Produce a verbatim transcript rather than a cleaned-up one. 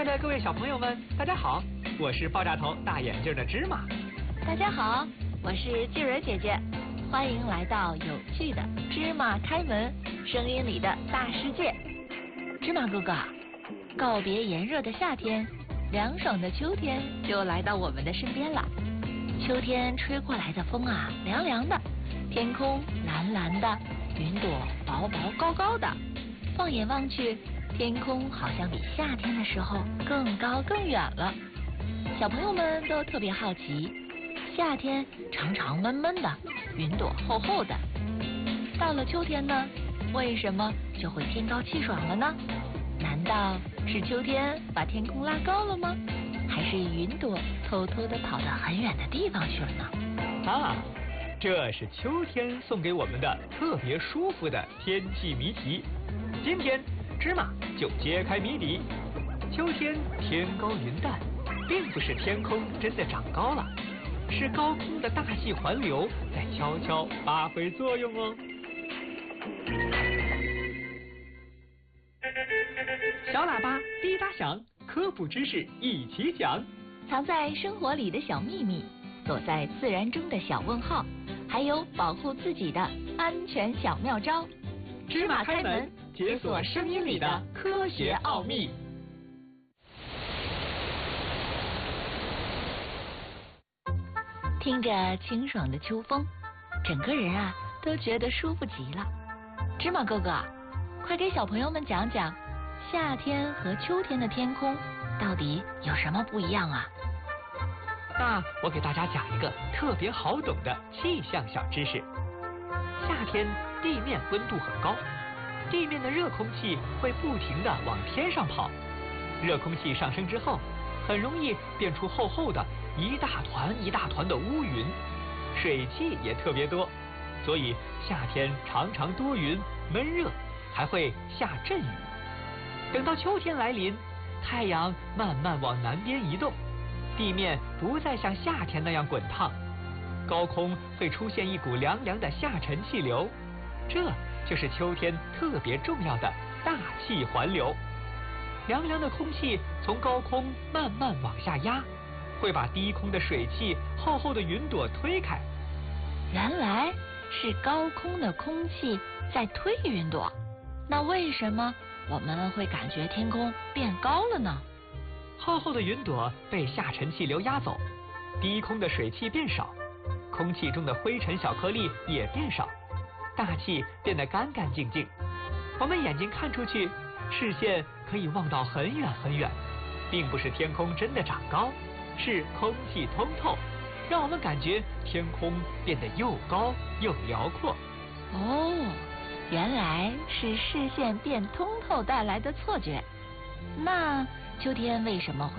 爱的各位小朋友们，大家好，我是爆炸头大眼镜的芝麻。 大家好，我是静蕊姐姐，欢迎来到有趣的芝麻开门，声音里的大世界。芝麻哥哥，告别炎热的夏天，凉爽的秋天就来到我们的身边了。秋天吹过来的风啊，凉凉的，天空蓝蓝的，云朵薄薄高高的，放眼望去，天空好像比夏天的时候更高更远了。小朋友们都特别好奇，夏天长长闷闷的，云朵厚厚的，到了秋天呢，为什么就会天高气爽了呢？难道是秋天把天空拉高了吗？还是云朵偷偷地跑到很远的地方去了呢？ 啊，这是秋天送给我们的特别舒服的天气谜题。今天芝麻就揭开谜底。秋天天高云淡，并不是天空真的长高了，是高空的大气环流在悄悄发挥作用哦。小喇叭滴答响，科普知识一起讲。 藏在生活里的小秘密，躲在自然中的小问号，还有保护自己的安全小妙招。 芝麻开门，解锁声音里的科学奥秘。 听着清爽的秋风，整个人啊都觉得舒服极了。芝麻哥哥，快给小朋友们讲讲夏天和秋天的天空到底有什么不一样啊？ 那我给大家讲一个特别好懂的气象小知识。夏天地面温度很高，地面的热空气会不停地往天上跑，热空气上升之后，很容易变出厚厚的一大团一大团的乌云，水汽也特别多，所以夏天常常多云闷热，还会下阵雨。等到秋天来临，太阳慢慢往南边移动，地面不再像夏天那样滚烫，高空会出现一股凉凉的下沉气流，这就是秋天特别重要的大气环流。凉凉的空气从高空慢慢往下压，会把低空的水汽厚厚的云朵推开。 原来是高空的空气在推云朵，那为什么我们会感觉天空变高了呢？ 厚厚的云朵被下沉气流压走，低空的水汽变少，空气中的灰尘小颗粒也变少，大气变得干干净净。我们眼睛看出去，视线可以望到很远很远，并不是天空真的长高，是空气通透，让我们感觉天空变得又高又辽阔。 哦，原来是视线变通透带来的错觉。那秋天为什么会